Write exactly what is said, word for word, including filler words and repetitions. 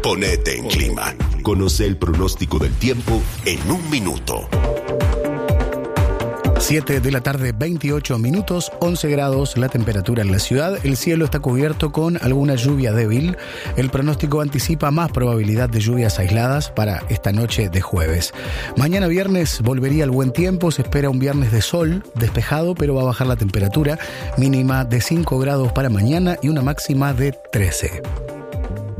Ponete en clima. Conoce el pronóstico del tiempo en un minuto. siete de la tarde, veintiocho minutos, once grados la temperatura en la ciudad. El cielo está cubierto con alguna lluvia débil. El pronóstico anticipa más probabilidad de lluvias aisladas para esta noche de jueves. Mañana viernes volvería el buen tiempo. Se espera un viernes de sol, despejado, pero va a bajar la temperatura. Mínima de cinco grados para mañana y una máxima de trece.